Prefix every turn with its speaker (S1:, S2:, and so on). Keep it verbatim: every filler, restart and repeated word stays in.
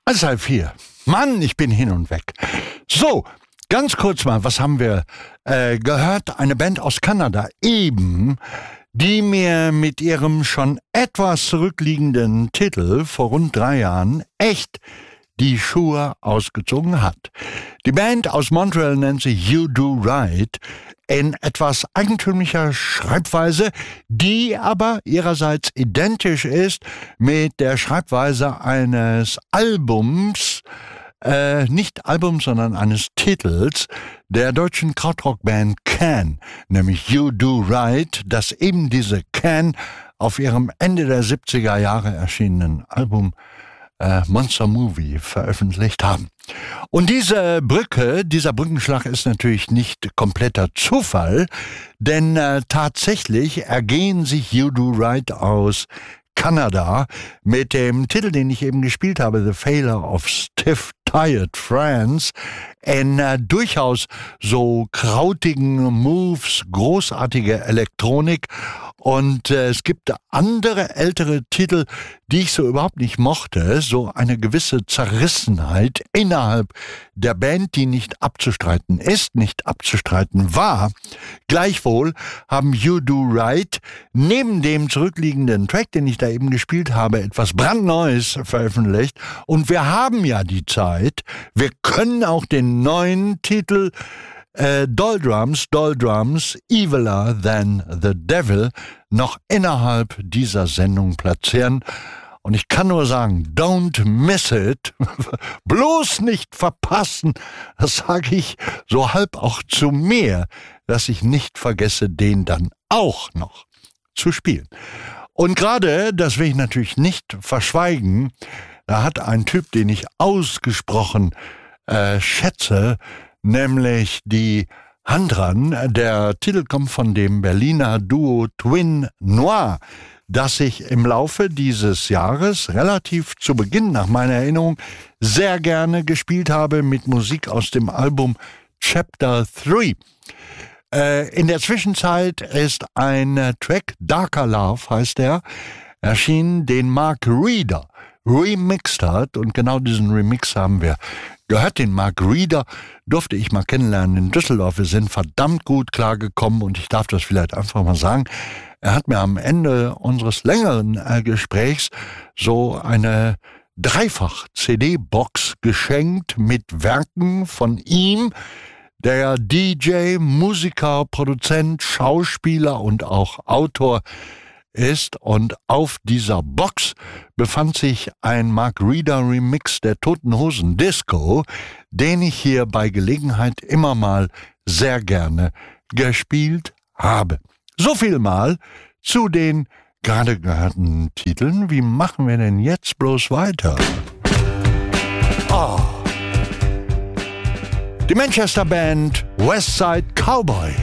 S1: Es ist halb vier. Mann, ich bin hin und weg. So, ganz kurz mal, was haben wir äh, gehört? Eine Band aus Kanada eben, die mir mit ihrem schon etwas zurückliegenden Titel vor rund drei Jahren echt die Schuhe ausgezogen hat. Die Band aus Montreal nennt sich You Do Right, in etwas eigentümlicher Schreibweise, die aber ihrerseits identisch ist mit der Schreibweise eines Albums, äh, nicht Albums, sondern eines Titels der deutschen Krautrock-Band Can, nämlich You Do Right, das eben diese Can auf ihrem Ende der siebziger Jahre erschienenen Album äh, Monster Movie veröffentlicht haben. Und diese Brücke, dieser Brückenschlag ist natürlich nicht kompletter Zufall, denn äh, tatsächlich ergehen sich You Do Right aus Kanada mit dem Titel, den ich eben gespielt habe, The Failure of Stiff Tired Friends, in äh, durchaus so krautigen Moves, großartige Elektronik. Und äh, es gibt andere ältere Titel, die ich so überhaupt nicht mochte. So eine gewisse Zerrissenheit innerhalb der Band, die nicht abzustreiten ist, nicht abzustreiten war. Gleichwohl haben You Do Right neben dem zurückliegenden Track, den ich da eben gespielt habe, etwas brandneues veröffentlicht. Und wir haben ja die Zeit, wir können auch den neuen Titel Äh, Doldrums, Doldrums, Eviler Than the Devil noch innerhalb dieser Sendung platzieren. Und ich kann nur sagen, don't miss it. Bloß nicht verpassen. Das sage ich so halb auch zu mir, dass ich nicht vergesse, den dann auch noch zu spielen. Und gerade, das will ich natürlich nicht verschweigen, da hat ein Typ, den ich ausgesprochen äh, schätze, nämlich die Hand dran. Der Titel kommt von dem Berliner Duo Twin Noir, das ich im Laufe dieses Jahres relativ zu Beginn nach meiner Erinnerung sehr gerne gespielt habe mit Musik aus dem Album Chapter drei. Äh, in der Zwischenzeit ist ein Track, Darker Love heißt er, erschienen, den Mark Reeder remixed hat, und genau diesen Remix haben wir gehört. Den Mark Reeder durfte ich mal kennenlernen in Düsseldorf. Wir sind verdammt gut klargekommen, und ich darf das vielleicht einfach mal sagen. Er hat mir am Ende unseres längeren äh, Gesprächs so eine Dreifach-C D-Box geschenkt mit Werken von ihm, der D J, Musiker, Produzent, Schauspieler und auch Autor ist. Und auf dieser Box befand sich ein Mark Reeder Remix der Toten Hosen Disco, den ich hier bei Gelegenheit immer mal sehr gerne gespielt habe. So viel mal zu den gerade gehörten Titeln. Wie machen wir denn jetzt bloß weiter? Oh. Die Manchester Band West Side Cowboy.